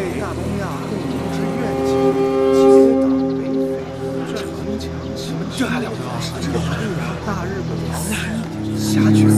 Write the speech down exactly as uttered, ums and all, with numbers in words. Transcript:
大东亚共荣之愿景，结党为匪，城墙行，这还了得？大日本皇室下去。